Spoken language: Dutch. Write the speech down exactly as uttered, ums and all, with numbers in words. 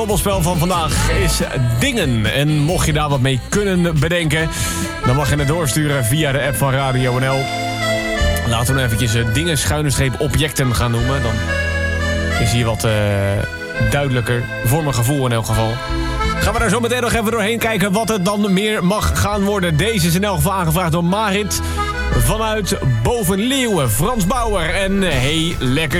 Het van vandaag is dingen. En mocht je daar wat mee kunnen bedenken, dan mag je het doorsturen via de app van Radio N L. Laten we nou eventjes dingen schuine streep objecten gaan noemen. Dan is hier wat uh, duidelijker, voor mijn gevoel in elk geval. Gaan we daar zo meteen nog even doorheen kijken wat het dan meer mag gaan worden. Deze is in elk geval aangevraagd door Marit vanuit Bovenleeuwen. Frans Bauer en hey, lekker.